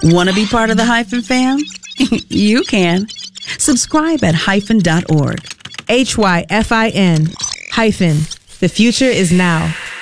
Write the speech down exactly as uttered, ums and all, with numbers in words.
Want to be part of the Hyphen fam? You can. Subscribe at hyphen dot org. H Y F I N hyphen. The future is now.